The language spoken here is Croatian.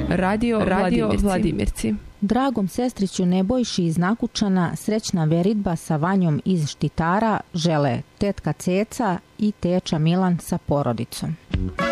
Radio Vladimirci. Dragom sestriću Nebojši iz Nakučana srećna veridba sa Vanjom iz Štitara žele tetka Ceca i teča Milan sa porodicom.